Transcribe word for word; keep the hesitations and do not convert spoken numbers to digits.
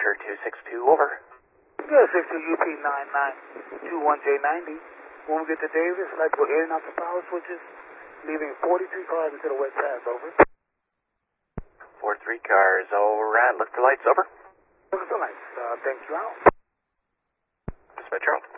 Dispatcher two six two, over. Yeah, six two U P nine nine two one J ninety. When we get to Davis, I'd like to go in and out the power switches, leaving forty-three cars into the west pass, over. four three cars, alright, look for lights, over. Look for lights, uh, thank you, out. Dispatcher out.